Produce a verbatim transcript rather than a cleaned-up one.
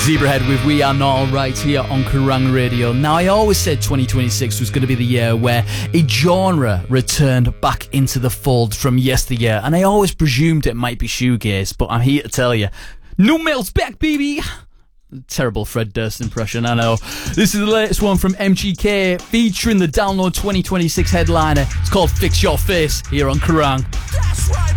Zebrahead with We Are Not Alright here on Kerrang Radio. Now, I always said twenty twenty-six was going to be the year where a genre returned back into the fold from yesteryear, and I always presumed it might be shoegaze, but I'm here to tell you, Nu Metal's back, baby! Terrible Fred Durst impression, I know. This is the latest one from M G K, featuring the Download twenty twenty-six headliner. It's called Fix Your Face, here on Kerrang. That's right.